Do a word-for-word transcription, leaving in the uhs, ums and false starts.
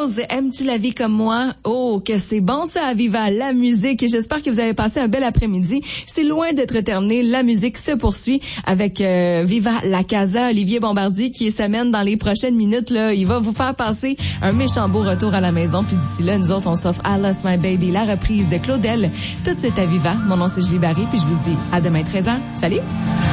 Rose, aimes-tu la vie comme moi? Oh, que c'est bon ça, Aviva, la musique. J'espère que vous avez passé un bel après-midi. C'est loin d'être terminé. La musique se poursuit avec euh, Viva la Casa, Olivier Bombardier qui s'amène dans les prochaines minutes. Là, il va vous faire passer un méchant beau retour à la maison. Puis d'ici là, nous autres, on s'offre I Lost My Baby, la reprise de Claudel. Tout de suite à Viva. Mon nom c'est Julie Barry, puis je vous dis à demain treize heures. Salut!